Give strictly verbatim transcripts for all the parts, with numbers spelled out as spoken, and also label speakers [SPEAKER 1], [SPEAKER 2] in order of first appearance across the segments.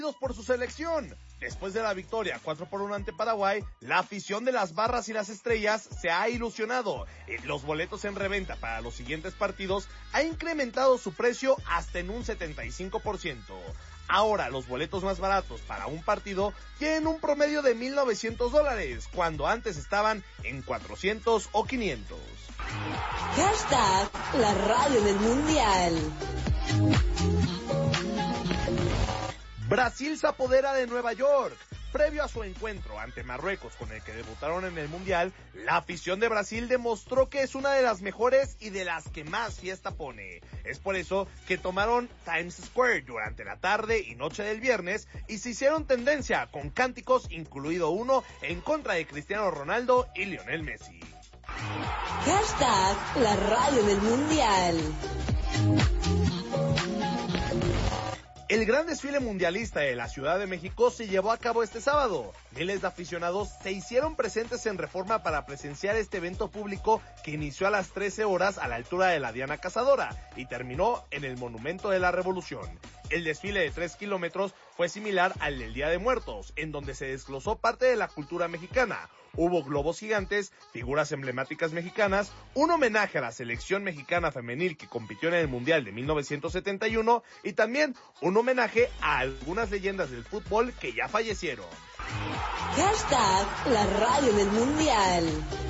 [SPEAKER 1] por su selección. Después de la victoria cuatro por uno ante Paraguay, la afición de las Barras y las Estrellas se ha ilusionado. Los boletos en reventa para los siguientes partidos ha incrementado su precio hasta en un setenta y cinco por ciento. Ahora los boletos más baratos para un partido tienen un promedio de mil novecientos dólares, cuando antes estaban en cuatrocientos o quinientos.
[SPEAKER 2] Hashtag la radio del mundial.
[SPEAKER 1] Brasil se apodera de Nueva York. Previo a su encuentro ante Marruecos, con el que debutaron en el Mundial, la afición de Brasil demostró que es una de las mejores y de las que más fiesta pone. Es por eso que tomaron Times Square durante la tarde y noche del viernes y se hicieron tendencia con cánticos, incluido uno en contra de Cristiano Ronaldo y Lionel Messi.
[SPEAKER 2] Hashtag la radio del mundial.
[SPEAKER 1] El gran desfile mundialista de la Ciudad de México se llevó a cabo este sábado. Miles de aficionados se hicieron presentes en Reforma para presenciar este evento público que inició a las trece horas a la altura de la Diana Cazadora y terminó en el Monumento de la Revolución. El desfile de tres kilómetros fue similar al del Día de Muertos, en donde se desglosó parte de la cultura mexicana. Hubo globos gigantes, figuras emblemáticas mexicanas, un homenaje a la selección mexicana femenil que compitió en el Mundial de mil novecientos setenta y uno y también un homenaje a algunas leyendas del fútbol que ya fallecieron.
[SPEAKER 2] Hashtag la radio del mundial.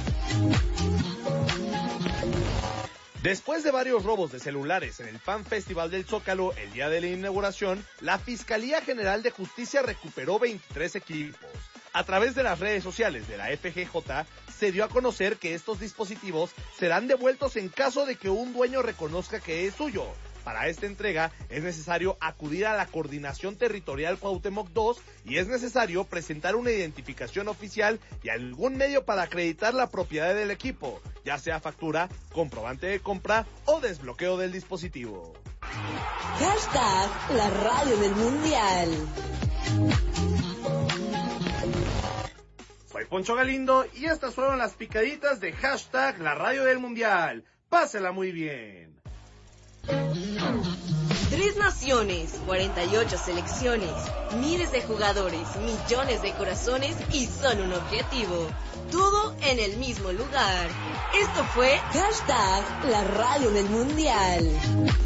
[SPEAKER 1] Después de varios robos de celulares en el Fan Festival del Zócalo el día de la inauguración, la Fiscalía General de Justicia recuperó veintitrés equipos. A través de las redes sociales de la F G J, se dio a conocer que estos dispositivos serán devueltos en caso de que un dueño reconozca que es suyo. Para esta entrega es necesario acudir a la Coordinación Territorial Cuauhtémoc dos y es necesario presentar una identificación oficial y algún medio para acreditar la propiedad del equipo, ya sea factura, comprobante de compra o desbloqueo del dispositivo.
[SPEAKER 2] Hashtag la radio del mundial.
[SPEAKER 1] Soy Poncho Galindo y estas fueron las picaditas de hashtag la radio del mundial. Pásela muy bien.
[SPEAKER 3] Tres naciones, cuarenta y ocho selecciones, miles de jugadores, millones de corazones y solo un objetivo. Todo en el mismo lugar. Esto fue
[SPEAKER 2] Hashtag la radio del mundial.